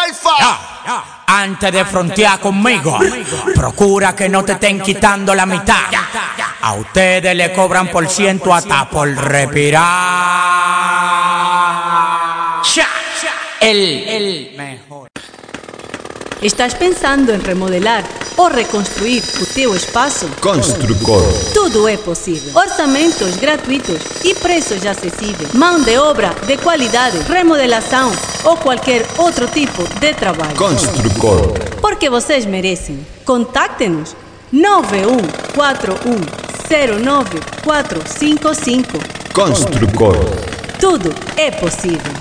Antes de frontear conmigo, procura que no te estén quitando la mitad. A ustedes le cobran por ciento hasta por respirar. El mejor. Estás pensando em remodelar ou reconstruir o teu espaço? Construcor. Tudo é possível. Orçamentos gratuitos e preços acessíveis. Mão de obra de qualidade, remodelação ou qualquer outro tipo de trabalho. Construcor. Porque vocês merecem. Contacte-nos 9141094555. Construcor. Tudo é possível.